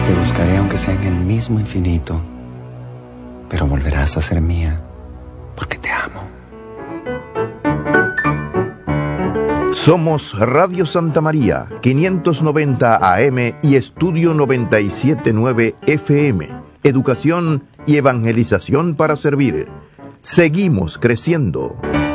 Te buscaré aunque sea en el mismo infinito, pero volverás a ser mía, porque te amo. Somos Radio Santa María, 590 AM y Estudio 97.9 FM. Educación y evangelización para servir. Seguimos creciendo.